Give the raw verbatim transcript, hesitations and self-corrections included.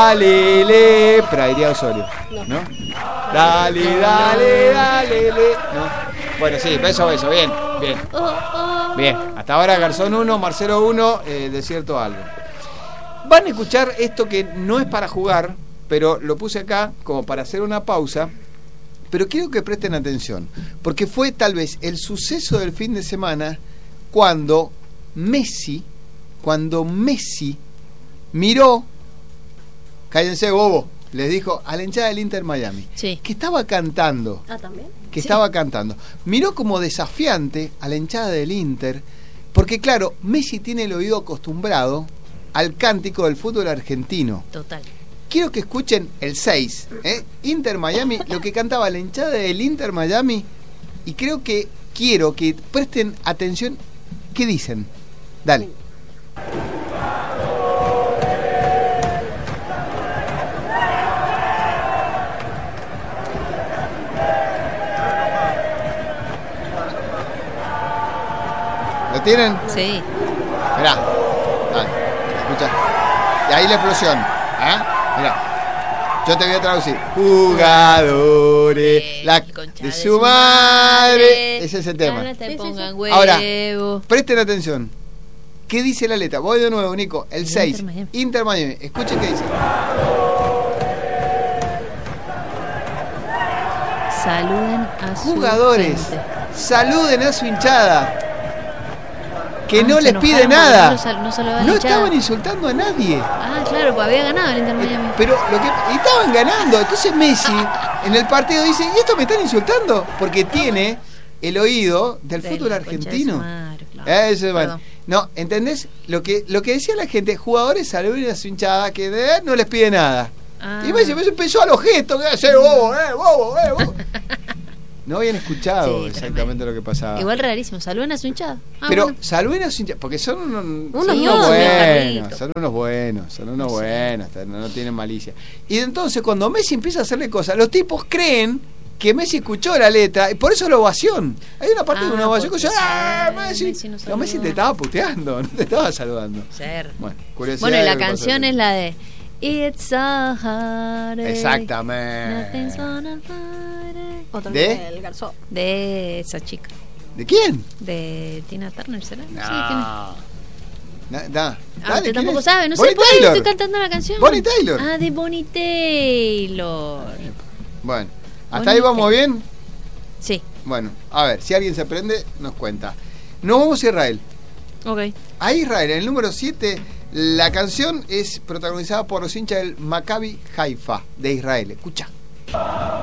dale, le. Pero Adrián Osorio, ¿no? Dale, dale, dale, le. ¿No? Bueno, sí, beso, beso, bien, bien. Bien, hasta ahora Garzón uno, Marcelo uno, eh, Desierto algo. Van a escuchar esto que no es para jugar, pero lo puse acá como para hacer una pausa. Pero quiero que presten atención, porque fue tal vez el suceso del fin de semana cuando Messi, cuando Messi miró, cállense bobo, les dijo a la hinchada del Inter Miami, sí, que estaba cantando. Ah, ¿también? Que sí. estaba cantando. Miró como desafiante a la hinchada del Inter, porque claro, Messi tiene el oído acostumbrado al cántico del fútbol argentino. Total. Quiero que escuchen el seis, ¿eh? Inter Miami, lo que cantaba la hinchada del Inter Miami, y creo que quiero que presten atención. ¿Qué dicen? Dale. ¿Lo tienen? Sí. Mirá, dale, escucha. Y ahí la explosión, ¿eh? Mirá, yo te voy a traducir. Jugadores, Eh, la concha de su madre. Ese es el tema. No te Sí, sí, pongan sí. huevo. Ahora, presten atención. ¿Qué dice la letra? Voy de nuevo, Nico. El El seis. Inter Miami. Inter Miami. Escuchen qué dice. Saluden a su Jugadores, gente. saluden a su hinchada. Que Ah, no se les enojaron pide porque nada. no lo sal- no saludaba a la No hinchada. estaban insultando a nadie. Ah, claro, pues había ganado el Inter Miami. Pero lo que y estaban ganando. Entonces Messi en el partido dice, ¿y esto me están insultando? Porque tiene el oído del De fútbol la concha de argentino. su madre, claro. Eh, eso es mal. Perdón. No, ¿entendés? Lo que lo que decía la gente, jugadores saluden a su hinchada que eh, no les pide nada. Ah. Y Messi, Messi empezó a los gestos, que hace bobo, eh, bobo, eh, bobo. No habían escuchado Sí, exactamente tremendo. lo que pasaba. Igual rarísimo, saluden a su hinchada. Ah, Pero bueno. saluden a su hinchada, porque son unos, Unos son unos dioses, buenos, Carlitos. son unos buenos, son unos Sí. buenos, no, no tienen malicia. Y entonces cuando Messi empieza a hacerle cosas, los tipos creen que Messi escuchó la letra y por eso la ovación. Hay una parte Ah, de una ovación que porque dice, ¡ah, sí, Messi! Messi no No, saludó. Messi te estaba puteando, no te estaba saludando. Ser. Bueno, curiosidad Bueno, y de la lo que pasó canción ayer. es la de It's a heartache. Exactamente. Nothing's gonna fight Otro ¿De? que el Garzón. it. De esa chica. ¿De quién? De Tina Turner, ¿será? No. Sí, ¿quién es? Na- da. Ah, Dale, usted ¿quién tampoco es? sabe, no sé, Bonnie pues Taylor. estoy cantando la canción. Bonnie Taylor. Ah, de Bonnie Taylor. Bueno, ¿hasta Bonnie ahí vamos Taylor. bien? Sí, Bueno, a ver, si alguien se aprende, nos cuenta. Nos vamos a Israel. ok. A Israel, en el número siete, la canción es protagonizada por los hinchas del Maccabi Haifa de Israel. Escucha.